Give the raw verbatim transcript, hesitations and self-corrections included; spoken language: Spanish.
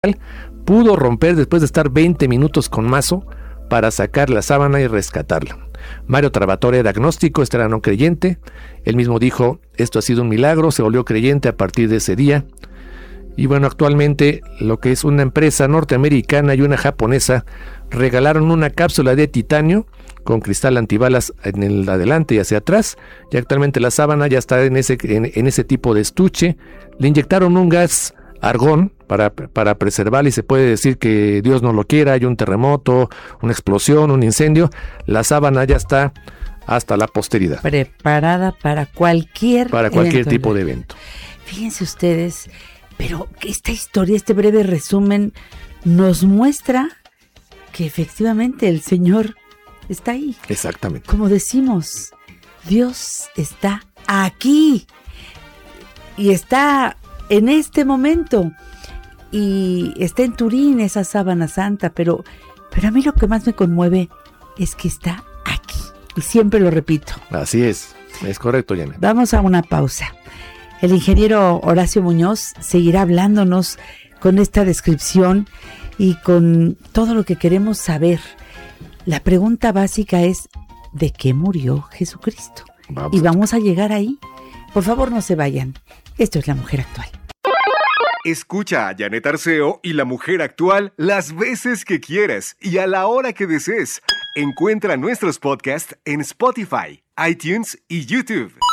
pudo romper después de estar veinte minutos con mazo para sacar la sábana y rescatarla. Mario Travatore era agnóstico, este era no creyente. Él mismo dijo, esto ha sido un milagro, se volvió creyente a partir de ese día. Y bueno, actualmente lo que es una empresa norteamericana y una japonesa regalaron una cápsula de titanio con cristal antibalas en el adelante y hacia atrás, y actualmente la sábana ya está en ese, en, en ese tipo de estuche. Le inyectaron un gas argón para, para preservarla, y se puede decir que Dios no lo quiera, hay un terremoto, una explosión, un incendio, la sábana ya está hasta la posteridad. Preparada para cualquier Para cualquier evento. tipo de evento. Fíjense ustedes, pero esta historia, este breve resumen, nos muestra que efectivamente el Señor está ahí. Exactamente. Como decimos, Dios está aquí y está en este momento y está en Turín esa sábana santa, pero, pero a mí lo que más me conmueve es que está aquí y siempre lo repito. Así es, es correcto, Janet. Vamos a una pausa. El ingeniero Horacio Muñoz seguirá hablándonos con esta descripción y con todo lo que queremos saber. La pregunta básica es, ¿de qué murió Jesucristo? Vamos. Y vamos a llegar ahí. Por favor, no se vayan. Esto es La Mujer Actual. Escucha a Janet Arceo y La Mujer Actual las veces que quieras y a la hora que desees. Encuentra nuestros podcasts en Spotify, iTunes y YouTube.